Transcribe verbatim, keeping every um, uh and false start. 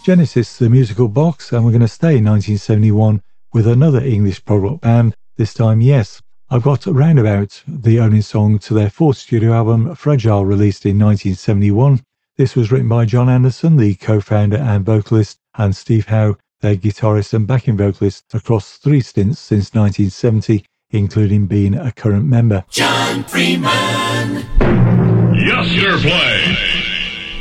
Genesis, the musical box, and we're going to stay in nineteen seventy-one with another English prog rock band, this time Yes. I've got Roundabout, the opening song to their fourth studio album, Fragile, released in nineteen seventy-one. This was written by John Anderson, the co-founder and vocalist, and Steve Howe, their guitarist and backing vocalist, across three stints since nineteen seventy, including being a current member. John Freeman. Yesterplay.